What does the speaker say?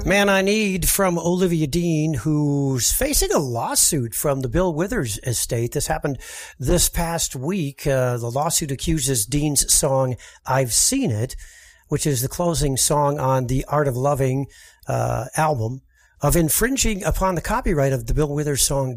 Man I Need from Olivia Dean, who's facing a lawsuit from the Bill Withers estate. This happened this past week. The lawsuit accuses Dean's song, I've Seen It, which is the closing song on the Art of Loving album, of infringing upon the copyright of the Bill Withers song,